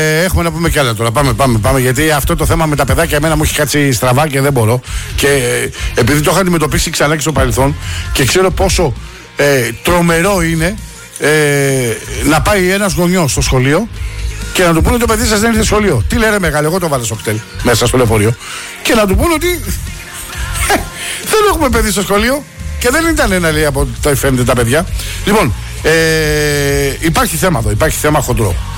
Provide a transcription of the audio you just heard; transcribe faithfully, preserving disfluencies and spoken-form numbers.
Ε, έχουμε να πούμε κι άλλα τώρα. Πάμε, πάμε, πάμε. Γιατί αυτό το θέμα με τα παιδάκια εμένα μου έχει κάτσει στραβά και δεν μπορώ. Και ε, επειδή το είχα αντιμετωπίσει ξανά και στο παρελθόν και ξέρω πόσο ε, τρομερό είναι ε, να πάει ένας γονιός στο σχολείο και να του πούνε το παιδί σας δεν ήρθε στο σχολείο. Τι λένε μεγάλο, εγώ το βάλω στο κτέλ μέσα στο λεωφορείο. Και να του πούνε ότι ε, δεν έχουμε παιδί στο σχολείο και δεν ήταν ένα λέει από τα φαίνεται τα παιδιά. Λοιπόν, ε, υπάρχει θέμα εδώ, υπάρχει θέμα χοντρό.